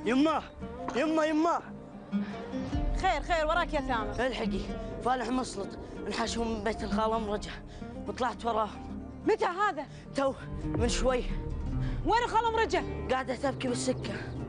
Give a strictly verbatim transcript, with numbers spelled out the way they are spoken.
يمه يمه يمه. خير خير وراك يا ثامر. الحقي، فالح مسلط انحاشوا من بيت الخاله مرجع وطلعت وراهم. متى هذا؟ تو من شوي. وين خاله مرجع؟ قاعده تبكي بالسكه.